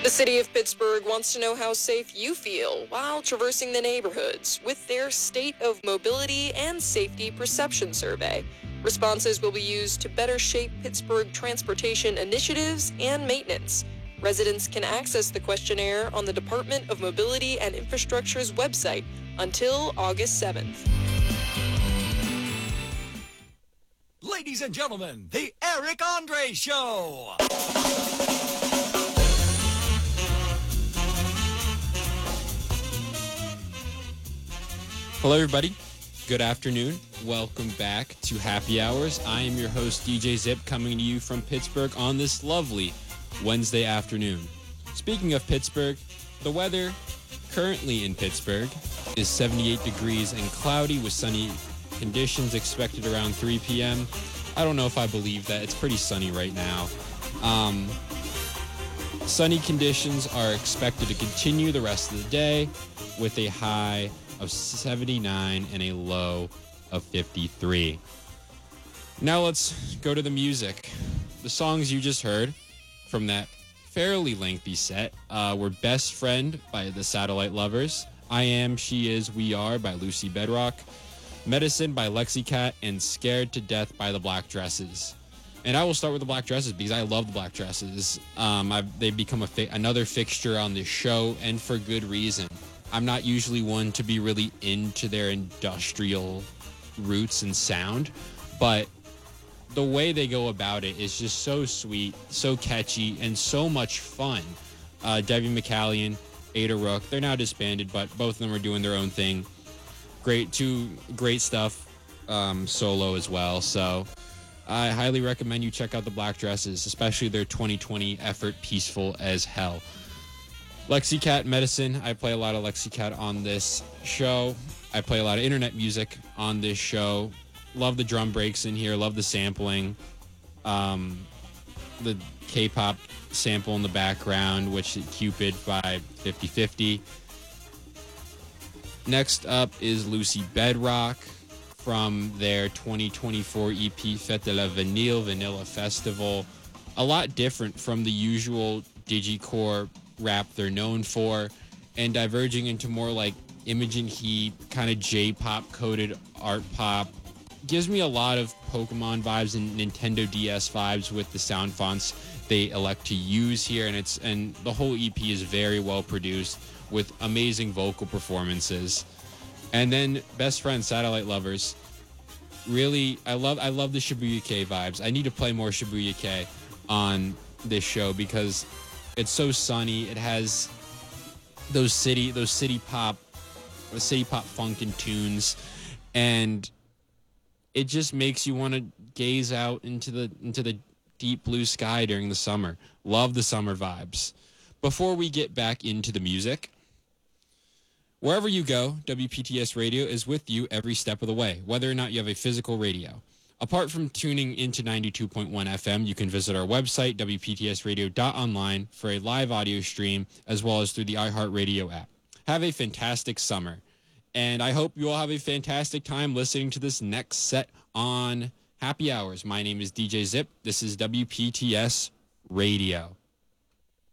The city of Pittsburgh wants to know how safe you feel while traversing the neighborhoods with their State of Mobility and Safety Perception Survey. Responses will be used to better shape Pittsburgh transportation initiatives and maintenance. Residents can access the questionnaire on the Department of Mobility and Infrastructure's website until August 7th. Ladies and gentlemen, the Eric Andre Show. Hello, everybody. Good afternoon. Welcome back to Happy Hours. I am your host, DJ Zip, coming to you from Pittsburgh on this lovely Wednesday afternoon. Speaking of Pittsburgh, the weather currently in Pittsburgh is 78 degrees and cloudy with sunny conditions expected around 3 p.m. I don't know if I believe that. It's pretty sunny right now. Sunny conditions are expected to continue the rest of the day with a high of 79 and a low of 53. Now let's go to the music. The songs you just heard from that fairly lengthy set were Best Friend by the Satellite Lovers, I Am, She Is, We Are by Lucy Bedrock, Medicine by Lexi Cat, and Scared to Death by the Black Dresses. And I will start with the Black Dresses because I love the Black Dresses. They've become another fixture on this show, and for good reason. I'm not usually one to be really into their industrial roots and sound, but the way they go about it is just so sweet, so catchy, and so much fun. Debbie McCallion, Ada Rook, they're now disbanded, but both of them are doing their own thing. Great stuff solo as well. So I highly recommend you check out the Black Dresses, especially their 2020 effort, Peaceful as Hell. Lexi Cat, Medicine. I play a lot of Lexi Cat on this show. I play a lot of internet music on this show. Love the drum breaks in here. Love the sampling. The K-pop sample in the background, which is Cupid by 50/50. Next up is Lucy Bedrock from their 2024 EP Fête de la Vanilla Festival. A lot different from the usual digicore rap they're known for, and diverging into more like Imogen Heap, kind of J-pop coded art pop. Gives me a lot of Pokemon vibes and Nintendo DS vibes with the sound fonts they elect to use here, and the whole EP is very well produced with amazing vocal performances. And then Best Friend, Satellite Lovers. Really, I love the Shibuya K vibes. I need to play more Shibuya K on this show because it's so sunny. It has those city pop funk and tunes, and it just makes you want to gaze out into the deep blue sky during the summer. Love the summer vibes. Before we get back into the music, wherever you go, WPTS Radio is with you every step of the way, whether or not you have a physical radio. Apart from tuning into 92.1 FM, you can visit our website, WPTSradio.online, for a live audio stream, as well as through the iHeartRadio app. Have a fantastic summer, and I hope you all have a fantastic time listening to this next set on Happy Hours. My name is DJ Zip. This is WPTS Radio.